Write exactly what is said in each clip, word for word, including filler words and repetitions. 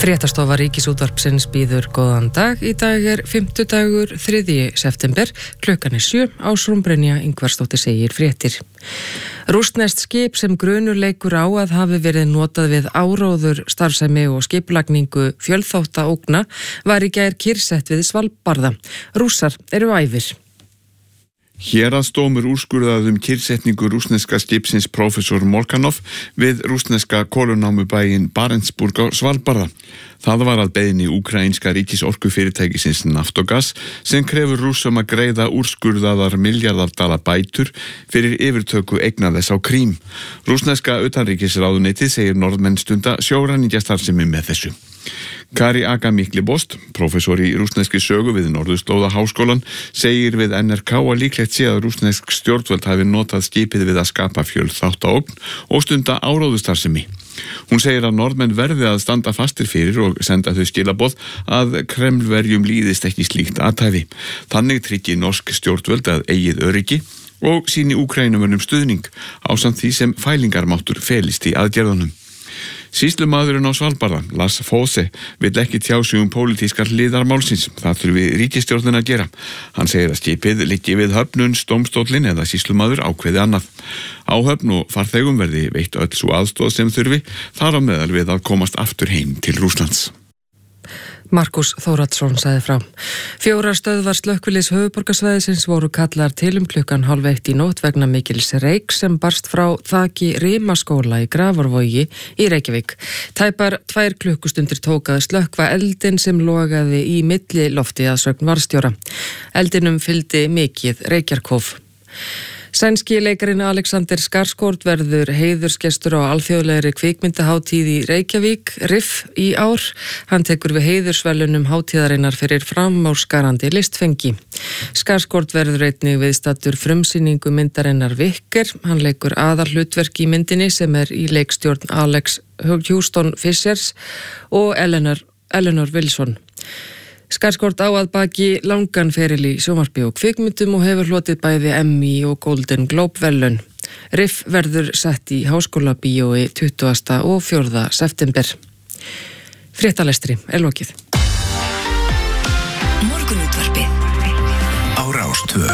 Fréttastofa Ríkisútvarpsins býður góðan dag. Í dag er fimmtudagur þriðji september, klukkan er sjö, Ásrún Brynja Ingvarsdóttir segir fréttir. Rússneskt skip sem grunur leikur á að hafi verið notað við áróður starfsemi og skipulagningu fjölþáttaógna var í gær kyrrsett við Svalbarða. Rússar eru æfir. Héraðsdómur úrskurðaði um kyrrsetningu rússneska skipsins Professor Molchanov við rússneska kolunámubæinn Barentsburg á Svalbarða. Það var að beiðni úkraínska ríkisorkufyrirtækisins Naftogaz sem krefur Rússum að greiða úrskurðaðar milljarðardala bætur fyrir yfirtöku eigna þess á Krím. Rússneska utanríkisráðuneytið segir Norðmenn stunda sjóræningjastarfsemi með þessu. Kari Aga Miklibost, prófessor í rússneskri sögu við Norðurslóðaháskólan, segir við N R K að líklegt sé að rússnesk stjórnvöld hafi notað skipið við að skapa fjölþáttaógn og stunda áróðustarfsemi. Hún segir að Norðmenn verði að standa fastir fyrir og senda þau skilaboð að Kremlverjum líðist ekki slíkt athæfi. Þannig tryggi norsk stjórnvöld að eigið öryggi og síni Úkrænumönnum stuðning ásamt því sem fælingarmáttur felist í aðgerðunum. Sýslumaðurinn á Svalbarða, Lars Fosse, vill ekki tjá sig um pólitískar hliðar málsins. Það þurfi ríkisstjórnin að gera. Hann segir að skipið liggi við höfnuns dómstóllinn eða sýslumaður ákveði annað. Á höfn og farþegum verði veitt öll sú aðstoð sem þurfi, þar á meðal við að komast aftur heim til Rússlands. Markus Þóradsson sagði frá. Fjórar stöðvar slökkvilis höfuðborgarsvæðisins voru kallar til um klukkan hálf eitt í nótt vegna mikils reyks sem barst frá þaki Rimaskóla í Grafarvogi í Reykjavík. Tæpar tvær klukkustundir tók að slökkva eldin sem logaði í milli lofti að sögn varðstjóra. Eldinum fylgdi mikið reykjarkóf. Sænski leikarinn Alexander Skarsgård verður heiðursgestur á alþjóðlegri kvikmyndahátíð í Reykjavík, R I F, í ár. Hann tekur við heiðursverðlaunum hátíðarinnar fyrir framúrskarandi listfengi. Skarsgård verður einnig viðstaddur frumsýningu myndarinnar Vikker. Hann leikur aðalhlutverk í myndinni sem er í leikstjórn Alex Houston Fishers og Eleanor, Eleanor Wilson. Skarsgård á að baki langan feril í sjónvarpi og kvikmyndum og hefur hlotið bæði Emmy og Golden Globe verðlaun. R I F verður sett í Háskólabíói tuttugasta og fjórða september. Fréttalestri er lokið. Morgunútvarpið á Rás tvö.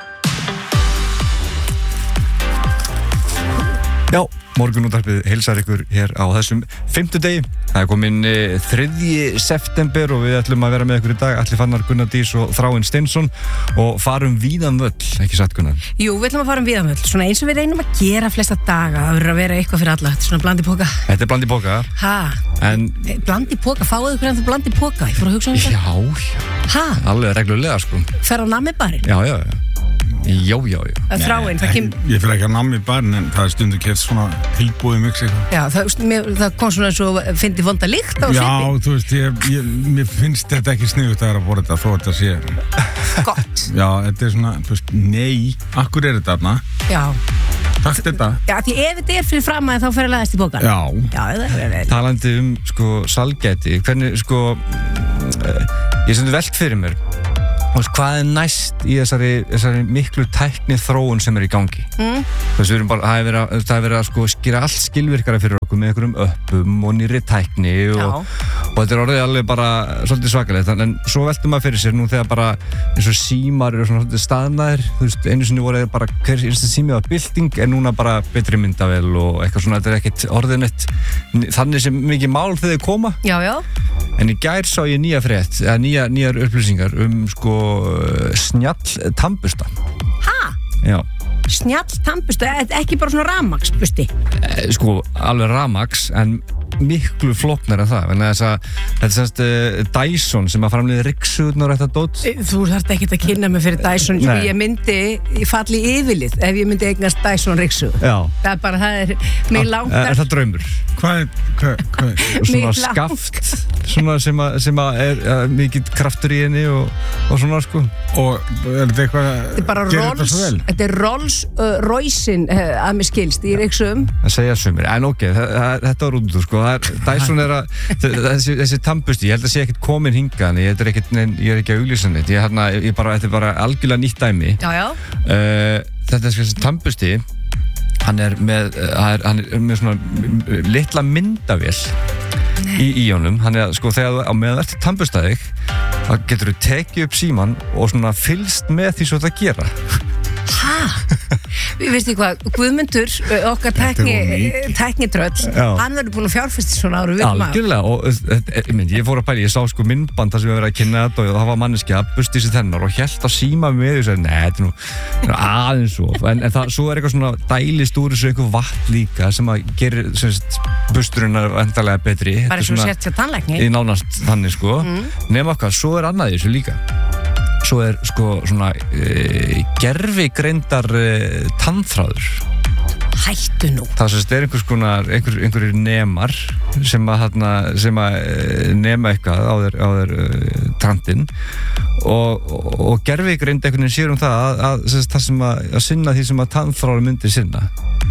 Já, morgunútvarpið heilsar ykkur hér á þessum fimmtudegi. Það er komin þriðji september og við ætlum að vera með ykkur í dag, Atli Fannar, Gunnar Dís og Þráinn Steinsson og farum víðan völl, ekki satt Gunnar? Jú, við ætlum að fara um víðan völl, svona eins og við reynum að gera flesta daga, það verður að vera eitthvað fyrir alla, þetta er svona blandi póka. Þetta er blandi póka. Ha? En... Blandi póka, fáðu ykkur en þú blandi póka, ég fór að hugsa um þetta. Já, ha? Alveg reglulega sko. Fer á nammibarinn? Já, já, já. Já, já, já. Þráinn, það kem... Ég fyrir ekki að nammi barn en það er stundu kert svona tilbúið mix eitthvað. Já, það, mér, það kom svona svo, fyndi vonda lykt á Já, svipi. Já, þú veist, ég, ég, mér finnst þetta ekki sniðugt að vera að borða þetta þó þetta sé... Gott. Já, þetta er svona, þú veist, nei, akkur er þetta þarna? Já. Takk þetta. Já, því ef þetta er fyrir fram að þá fer að laðast í bókan. Já. Já, það er verið. Talandi um, sko, salgæti, hvernig, sko, ég sem velt fyrir mér, hvað er næst í þessari, þessari miklu tækni þróun sem er í gangi? Mm. Þess við erum bara, það er verið að, það er verið að sko skýra allt skilvirkara fyrir okkur með einhverjum öppum og nýrri tækni og, og þetta er orðið alveg bara svolítið svakalegt, en svo veltum maður fyrir sér nú þegar bara eins og símar eru svona svolítið staðnaðir, þú veist, einu sinni voru bara hver einstu sími á bylting en núna bara betri myndavél og eitthvað svona, þetta er ekkert orðið neitt þannig sem mikið mál þegar þau koma. Já, já. En í gær sá ég nýja frétt, eða nýja, nýjar upplýsingar um sko snjall tannbursta. Ha? Já. Snjall tannbursta, ekki bara svona rafmagnsbursti? Eh, sko, alveg rafmagns, en miklu flóknar en það, en þess að þetta er semst uh, Dyson sem að framleiða ryksuðnar og þetta dót. Þú þarft ekki að kynna mig fyrir Dyson, sko, ég myndi ég falli yfirlið ef ég myndi eignast Dyson ryksuð. Já. Það er bara, það er mig langt. Er það draumur? Hvað er, hvað, hvað er? Svona skaft, svona sem að, sem að er uh, mikið kraftur í henni og, og svona sko. Og er þetta eitthvað Þetta er bara Rolls, þetta er Rolls uh, Royce-in uh, að mér skilst í ryksuðum. Það segja sumir, en ok, það, það, þetta var út úr sko. Er, Dyson er að þessi, þessi tannbursti, ég held að sé ekkert komin hingað ég er, ekkit, ég er ekki að auglýsa neitt ég, hérna, ég bara, þetta er bara algjörlega nýtt dæmi já, já. Uh, þetta er þessi tannbursti hann er með, hann er með svona litla myndavél í, í honum, hann er sko þegar þú á meðan eftir tannburstaðið þá getur þú tekið upp síman og svona fylgst með því svo þetta gera. Hæ? Við veistu hvað, Guðmundur, okkar tækni, tæknitröll, hann verður búin að fjárfesta svona áru við maður. Algjörlega, og mynd, ég fór að pæla, ég sá sko myndband þar sem við verðum að kynna þetta og það var manneskja að busti sér tennar og hélt að síma með og sagði, nei, þetta er nú aðeins svo. En, en það, svo er eitthvað svona dælist úr þessu eitthvað vatn líka sem að gerir semst, busturinn endalega betri. Bara eins og sért hjá tannlækni. Í nánast þannig sko, mm. nema okkar, svo er annað í þessu líka. Svo er sko svona e, gervigreindar e, tannþráður. Hættu nú. Það sést er einhvers konar, einhver, einhverjir nemar sem að, hana, sem að e, nema eitthvað á þeir, á þeir e, tandinn og, og, og gervigreind einhvern veginn sér um það að, að, að, það sem að, að sinna því sem að tannþráður myndi sinna.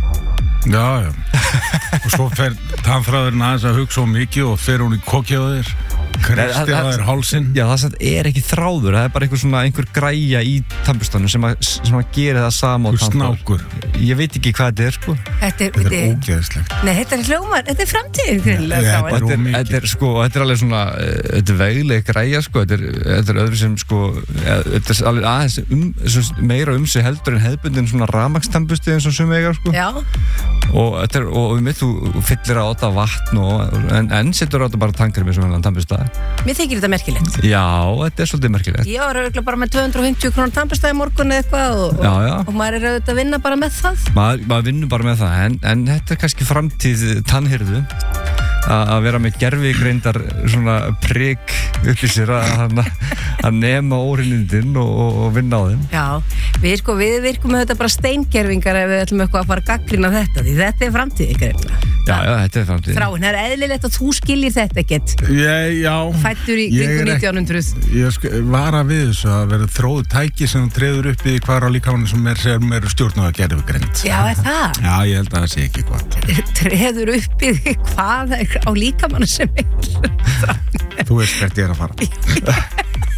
Já, já. Og svo fer tannþráðurinn aðeins að hugsa svo mikið og fer hún í kokið á þér. Kristi á þér hálsinn. Já, það er ekki þráður, það er bara einhver svona einhver græja í tannburstanum sem að, sem að gera það sama á tannþráður. Snákur. Ég veit ekki hvað þetta er sko. Þetta er, þetta er ógeðslegt. Nei, þetta er hljómar, þetta er framtíð. Þetta er, þetta er sko, þetta er alveg svona, þetta er vegleg græja sko, þetta er, þetta er öðru sem sko, þetta er alveg aðeins um, meira um sig heldur en hefðbundin svona rafmagnstannbursti eins og sum eiga sko. Já. Og þetta er, og við mitt þú fyllir á þetta vatn og, en, en setur á þetta bara tankrið með svona tannbursta. Mér þykir þetta merkilegt. Já, þetta er svolítið merkilegt. Ég var auðvitað bara með tvö hundruð og fimmtíu krónur tannbursta í morgun eða eitthvað og, já, já. og maður er auðvitað að vinna bara með það. Maður, maður vinnur bara með það, en, en þetta er kannski framtíð tannhirðu að vera með gervigreindar svona prik upp í sér að, að nema óhreinindin og, og vinna á þeim. Já, við, sko, við virkum með þetta bara steingervingar ef við ætlum eitthvað að fara að gaggrina þetta, því þetta er framtíð ykkur eitthvað. Já, já, þetta er framtíð. Þráin, það er eðlilegt að þú skiljir þetta ekkert. Ég, já. Fættur í kringu nítján hundruð. Ég sko, vara við þessu að vera þróðu tæki sem þú treður upp í hvar á líkamann sem er, sem er stjórn og gervigreind. Já, er það? Já, ég held að það sé ekki hvað. Treður upp í hvað á líkamann sem er. Þú veist hvert ég er að fara.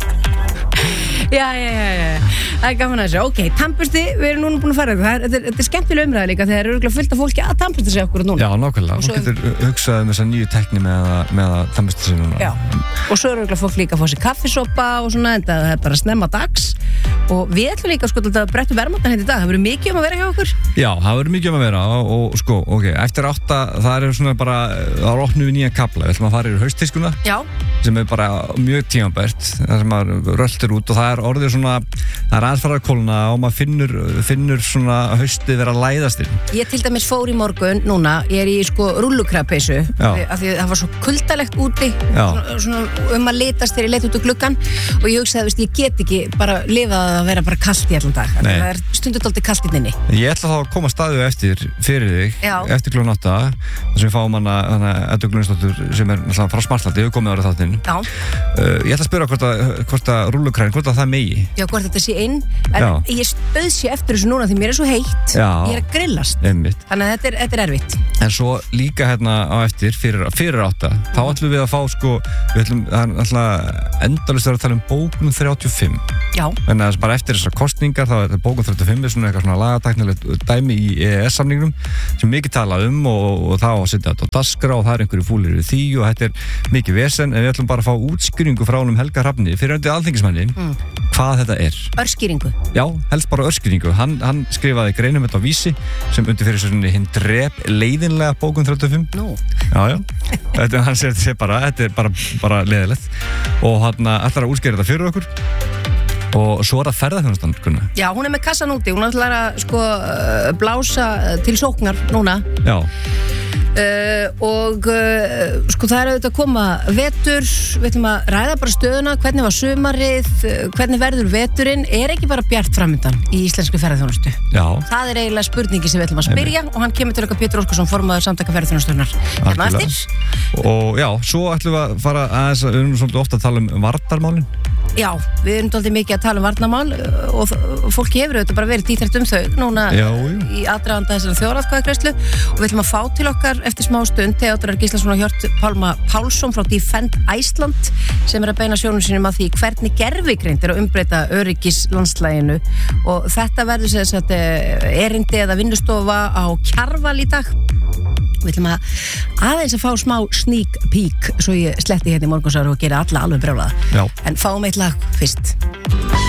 Já, já, já, já, það er gaman að þessu. Ok, tannbursti, við erum núna búin að fara eitthvað. Þetta er, þetta er skemmtileg umræða líka þegar eru fullt af fólki að tannbursta sig okkur núna. Já, nákvæmlega. Þú getur hugsað um þessa nýju tekni með að, með að tannbursta sig núna. Já, og svo eru fólk líka að fá sér kaffisopa og svona, en það er bara snemma dags. Og við ætlum líka sko að breytta verðmætan hérna í dag. Það verður mikið um að vera hjá okkur. Já, það verður mikið um að vera og, og sko, ok, eftir átta það er svona bara, það er opnum við nýja kafla. Við ætlum að fara yfir hausttískuna. Já. Sem er bara mjög tímabært, það sem maður röltir út og það er orðið svona, það er aðeins farið að kólna og maður finnur, finnur svona haustið vera að læðast inn. Ég til dæmis fór í morgun núna, ég er í sko rúllukrabpeysu af því það var svo kuldalegt úti svona, svona um að litast þegar ég leit út úr gluggan og ég hugsaði, veist, ég get ekki bara lifað að vera bara kalt í allan dag. Það er stundum dálítið kalt inn inni. Ég ætla þá að koma staðu eftir fyrir þig, Já. Eftir klukkan átta þar sem við fáum hana Eddu Gunnarsdóttur sem er frá Smartlandi, við komum ára þáttinn. Já. Uh, ég ætla að spyrja hvort að, hvort að rúllukræn, hvort að það megi. Já, hvort þetta sé inn, en Já. Ég spöð sér eftir þessu núna því mér er svo heitt. Já. Ég er að grillast. Einmitt. Þannig að þetta er, þetta er erfitt. En svo líka hérna á eftir, fyrir, fyrir átta, þá ætlum við að fá sko, við ætlum, það er endalaust að tala um bókun þrjátíu og fimm. Já. En það er bara eftir þessar kostningar, þá er bókun þrjátíu og fimm er svona eitthvað svona lagatæknilegt dæmi í E E S-samningnum sem mikið tala um og, og þá setja þetta á dagskrá og það er einhverju fúlir við því og þetta er mikið vesen, en við ætlum bara að fá útskýringu frá honum Helga Hrafni fyrir undir alþingismanni mm. hvað þetta er. Örskýringu? Já, helst bara örskýringu. Hann, hann skrifaði greinum þetta á Vísi sem undir fyrir svona hinn drep leiðinlega bókun þrjátíu og fimm. Nú. Já, já. Þetta, hann segir þetta bara, þetta er bara, bara leiðilegt og hann ætlar að útskýra þetta fyrir okkur. Og svo er það ferðaþjónustan, Gunnar. Já, hún er með kassan úti, hún ætlar að sko blása til sóknar núna. Já. Uh, og uh, sko það er auðvitað að koma vetur, við ætlum að ræða bara stöðuna, hvernig var sumarið, uh, hvernig verður veturinn, er ekki bara bjart framöndan í íslenskri ferðaþjónustu? Já. Það er eiginlega spurningi sem við ætlum að spyrja Emme. Og hann kemur til okkar Pétur Óskarsson, formaður Samtaka ferðaþjónustunnar. Hérna eftir. Og já, svo ætlum við að fara aðeins, við erum svolítið ofta að tala um varnarmálin. Já, við erum svolítið mikið að tala um varnarmál og fólki hefur auðvitað bara verið dýtrætt um þau núna já, já. Í aðdraganda þessari þjóðaratkvæðagreiðslu og við ætlum að fá til okkar eftir smá stund Theodór Gíslason og Hjört Pálma Pálsson frá Defend Iceland sem er að beina sjónum sínum að því hvernig gervigreind er að umbreyta öryggislandslæginu og þetta verður sem sagt erindi eða vinnustofa á Kjarval í dag Við ætlum að aðeins að fá smá sneak peek svo ég sletti hérna í morgunsár og gera alla alveg brjálaða. En fáum eitt lag fyrst.